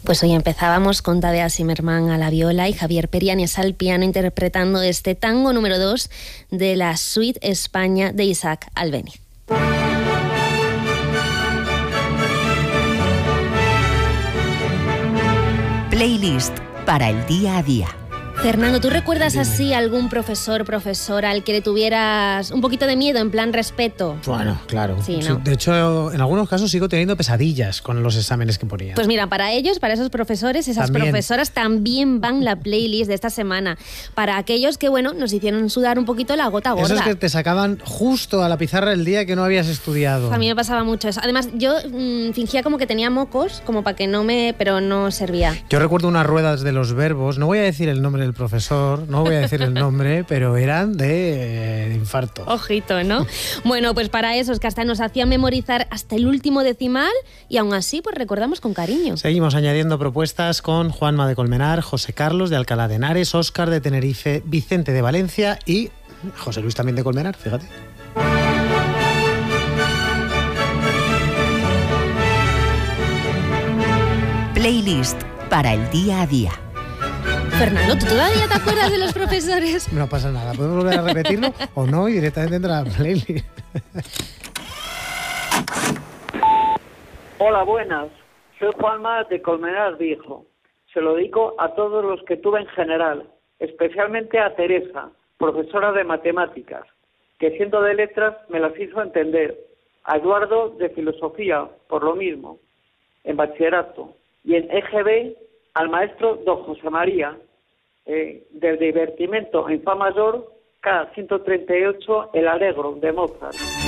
Pues hoy empezábamos con Tadea Zimmermann a la viola y Javier Periáñez al piano interpretando este tango número 2 de la Suite España de Isaac Albéniz. Playlist para el día a día. Fernando, ¿tú recuerdas así algún profesor, profesora al que le tuvieras un poquito de miedo, en plan respeto? Bueno, claro. Sí, ¿no? De hecho, en algunos casos sigo teniendo pesadillas con los exámenes que ponía. Pues mira, para ellos, para esos profesores, esas profesoras también van la playlist de esta semana. Para aquellos que, bueno, nos hicieron sudar un poquito la gota gorda. Esos que te sacaban justo a la pizarra el día que no habías estudiado. A mí me pasaba mucho eso. Además, yo fingía como que tenía mocos, como para que no me... pero no servía. Yo recuerdo unas ruedas de los verbos, no voy a decir el nombre del profesor, no voy a decir el nombre, pero eran de infarto. Ojito, ¿no? Bueno, pues para esos que hasta nos hacían memorizar hasta el último decimal y aún así pues recordamos con cariño. Seguimos añadiendo propuestas con Juanma de Colmenar, José Carlos de Alcalá de Henares, Óscar de Tenerife, Vicente de Valencia y José Luis también de Colmenar, fíjate. Playlist para el día a día. Fernando, ¿tú todavía te acuerdas de los profesores? No pasa nada, podemos volver a repetirlo o no y directamente entra la playlist. Hola, buenas. Soy Juanma de Colmenar Viejo. Se lo dedico a todos los que tuve en general, especialmente a Teresa, profesora de matemáticas, que siendo de letras me las hizo entender. A Eduardo de filosofía, por lo mismo, en bachillerato. Y en EGB al maestro don José María, del divertimento en fa mayor, K138, El Alegro, de Mozart.